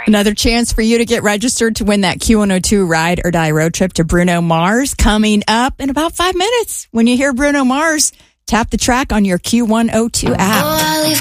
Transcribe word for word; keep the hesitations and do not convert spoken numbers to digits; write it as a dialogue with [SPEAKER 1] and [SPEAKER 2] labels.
[SPEAKER 1] Another chance for you to get registered to win that Q one oh two Ride or Die road trip to Bruno Mars coming up in about five minutes. When you hear Bruno Mars, tap the track on your Q one oh two app.